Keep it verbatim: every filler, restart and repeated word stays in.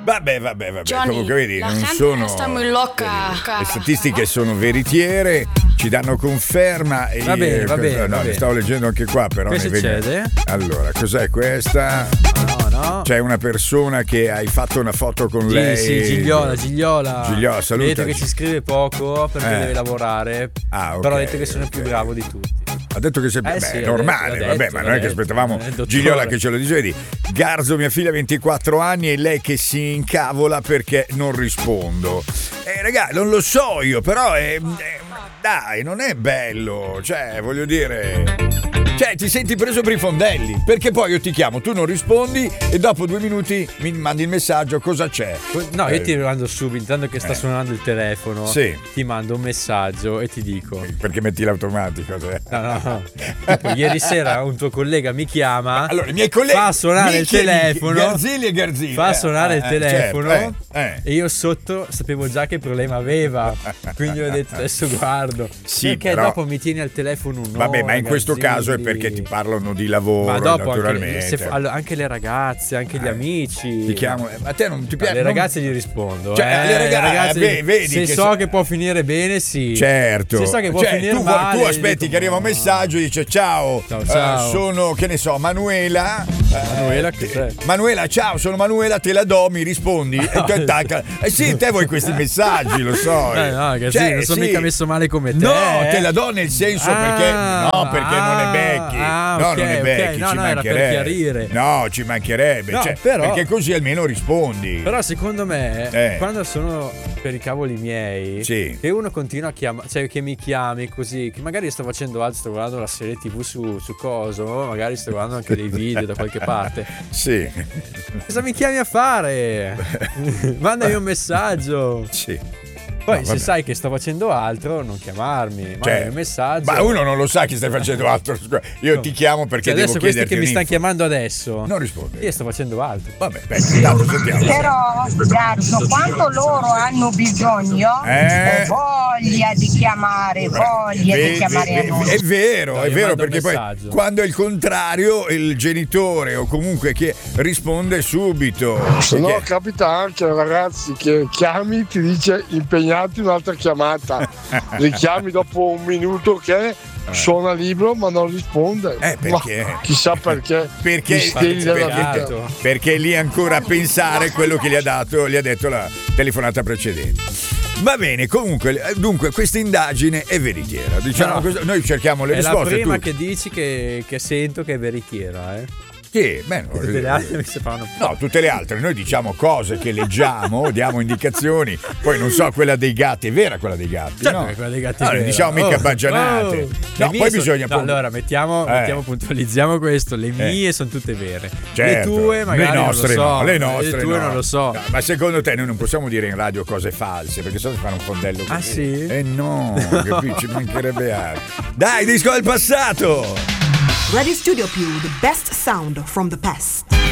Vabbè, vabbè, vabbè. Johnny, comunque vedi, la non gente sono. sta muy loca. Le statistiche sono veritiere, ci danno conferma. E Va bene, va bene. No, va le bene. stavo leggendo anche qua, però. Che ne succede? vediamo. Allora, cos'è questa? No, no. C'è una persona che hai fatto una foto con Sì, lei. sì, Gigliola, Gigliola. Gigliola, saluta. Ha detto che ci scrive poco perché Eh. deve lavorare. Ah, ok, però ha detto che sono il più ok. bravo di tutti. Ha detto che sei Eh beh, sì, è ha normale, detto, ha vabbè, detto, ma non è ha che detto. aspettavamo Eh, dottore. Gigliola che ce lo dice, vedi, Garzo, mia figlia ventiquattro anni e lei che si incavola perché non rispondo. Eh raga, non lo so io, però è, è- dai, non è bello, cioè, voglio dire. Cioè, ti senti preso per i fondelli, perché poi io ti chiamo, tu non rispondi e dopo due minuti mi mandi il messaggio, cosa c'è? No, io Eh, ti mando subito, intanto che sta Eh. suonando il telefono, Sì. ti mando un messaggio e ti dico. Perché metti l'automatico? Cioè. No, no, no. Tipo, ieri sera un tuo collega mi chiama, Allora, i miei colleghi fa suonare il Michi e Michi, telefono, Garzilli e Garzilli, fa eh, suonare eh, il eh, telefono certo, eh, eh. e io sotto sapevo già che problema aveva, quindi ho detto adesso guardo, Sì, perché però- dopo mi tieni al telefono un'ora. Vabbè, ma in questo Garzilli. caso è perché ti parlano di lavoro, Ma dopo anche, naturalmente. se fa- allora, anche le ragazze, anche gli Eh, amici. Ti chiamo, eh, ma a te non ti No, piace? le non- ragazze gli rispondo. Cioè, eh, alle raga- ragazze eh, gli- vedi se che so se- che può finire bene, sì. Certo. Se so che può Cioè, finire tu, vuoi- male, tu gli aspetti dico, che arriva un ma- messaggio e dice ciao, Ciao, eh, ciao. sono, che ne so, Manuela. Manuela, eh, che te- sei? Manuela, ciao, sono Manuela, te la do, mi rispondi. E tu attacca. Eh sì, te vuoi questi messaggi, lo so. Eh, no, che Cioè, sì, non sono sì. mica messo male come te. No, eh. te la do nel senso Ah, perché no, perché non ne becchi. ah, no, ok, non ne ok. becchi, No, ci no, era per mancherebbe. chiarire. No, ci mancherebbe, No, cioè, però- perché così almeno rispondi. Però secondo me, Eh. quando sono per i cavoli miei, Sì. che uno continua a chiamare, cioè che mi chiami così, che magari sto facendo altro, sto guardando la serie tivù su, su coso, magari sto guardando anche dei video da qualche parte. Sì. Cosa mi chiami a fare? Mandami un messaggio. Sì. Poi No, se vabbè. sai che sto facendo altro, non chiamarmi, mandami Cioè, un messaggio. ma uno non lo sa che stai facendo altro. Io No. ti chiamo perché Cioè, devo adesso questi chiederti che mi stanno un'info. chiamando adesso, Non rispondi. io sto facendo altro. Vabbè, beh, intanto sentiamo. Però, Garzo, quando loro hanno bisogno, Eh. ho voglia di chiamare, voglia Ve- di chiamare ve- a noi. È vero, No, è io vero, mando un perché poi messaggio. quando è il contrario, il genitore o comunque che risponde subito. Se no Perché- capita anche ragazzi che chiami ti dice impegnati un'altra chiamata, li chiami dopo un minuto che suona libero ma non risponde. Eh, perché? Ma chissà perché. Perché, Gli stili della perché, vita. perché è lì ancora a pensare quello che gli ha dato, gli ha detto la telefonata precedente. Va bene, comunque, dunque, questa indagine è veritiera. Diciamo No. questo, noi cerchiamo le È la risposte. prima tu- che dici che, che sento che è veritiera, eh. Che, beh, no, Tutte le altre mi sembrano. No, tutte le altre, noi diciamo cose che leggiamo, diamo indicazioni, poi non so quella dei gatti, è vera quella dei gatti, Certo no? che quella dei gatti No, è non vera. diciamo mica Oh, baggianate. oh. Le No, mie poi son- bisogna no, allora mettiamo, Eh. mettiamo, puntualizziamo questo. Le mie Eh. sono tutte vere. Certo, le tue magari le nostre non lo so. no, le nostre le tue no. non lo so. No, ma secondo te noi non possiamo dire in radio cose false, perché sennò si fanno un fondello così. Ah, sì? Eh no, capisci, ci mancherebbe altro. Dai, disco del passato! Radio Studio Più, the best sound from the past.